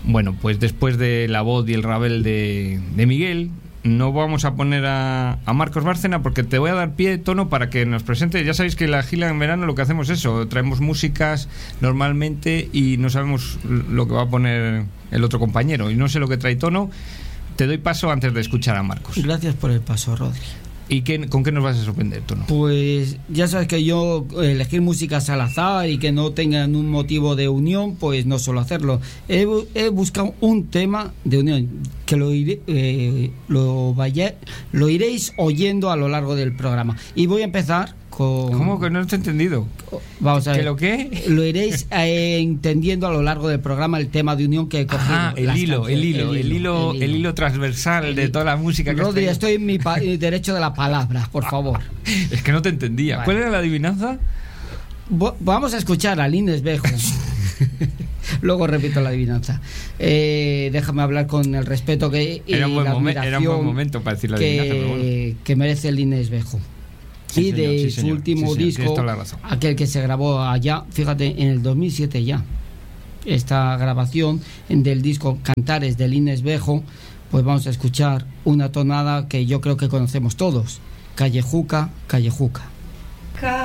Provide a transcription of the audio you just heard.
Bueno, pues después de la voz y el rabel de Miguel, no vamos a poner a Marcos Bárcena, porque te voy a dar pie, Tono, para que nos presente. Ya sabéis que la Gila en verano lo que hacemos es eso, traemos músicas normalmente y no sabemos lo que va a poner el otro compañero, y no sé lo que trae Tono. Te doy paso antes de escuchar a Marcos. Gracias por el paso, Rodri. ¿Y con qué nos vas a sorprender, Tono? Pues ya sabes que yo elegir músicas al azar y que no tengan un motivo de unión, pues no suelo hacerlo. He buscado un tema de unión que lo iréis oyendo a lo largo del programa. Y voy a empezar con... ¿Cómo que no te he entendido? Vamos a ver. ¿Qué lo qué? Lo iréis entendiendo a lo largo del programa, el tema de unión que he cogido. Ah, el hilo transversal de toda la música que Rodri, estoy en mi derecho de la palabra, por favor. Es que no te entendía. Vale. ¿Cuál era la adivinanza? Vamos a escuchar a Lin Espejo. Luego repito la adivinanza. Déjame hablar con el respeto que era un buen momento para decir la adivinanza, que merece Lin Espejo. Sí, y de su último disco, aquel que se grabó allá, fíjate, en el 2007 ya. Esta grabación del disco Cantares de Lin Espejo, pues vamos a escuchar una tonada que yo creo que conocemos todos. Callejuca, Callejuca.